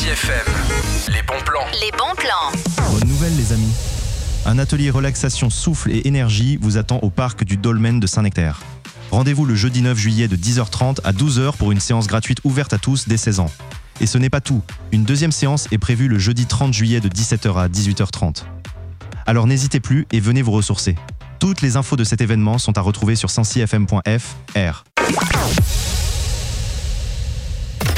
FM, les bons plans. Les bons plans. Bonne nouvelle les amis. Un atelier relaxation souffle et énergie vous attend au parc du Dolmen de Saint-Nectaire. Rendez-vous le jeudi 9 juillet de 10h30 à 12h pour une séance gratuite ouverte à tous dès 16 ans. Et ce n'est pas tout, une deuxième séance est prévue le jeudi 30 juillet de 17h à 18h30. Alors n'hésitez plus et venez vous ressourcer. Toutes les infos de cet événement sont à retrouver sur 106fm.fr.